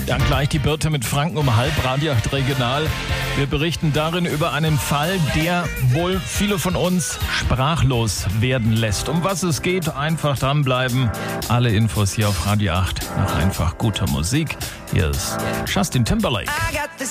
Dann gleich die Birte mit Franken um halb, Radio 8 Regional. Wir berichten darin über einen Fall, der wohl viele von uns sprachlos werden lässt. Um was es geht, einfach dranbleiben. Alle Infos hier auf Radio 8 nach einfach guter Musik. Hier ist Justin Timberlake.